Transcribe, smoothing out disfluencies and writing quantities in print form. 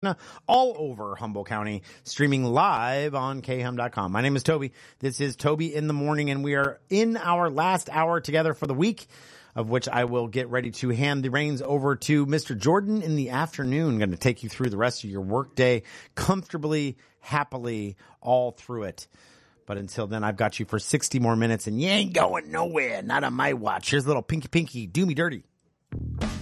all over Humboldt County, streaming live on khum.com. My name is Toby. This is Toby in the Morning, and we are in our last hour together for the week, of which I will get ready to hand the reins over to Mr. Jordan in the afternoon. I'm going to take you through the rest of your workday comfortably, happily, all through it. But until then, I've got you for 60 more minutes, and you ain't going nowhere. Not on my watch. Here's a little pinky, do me dirty.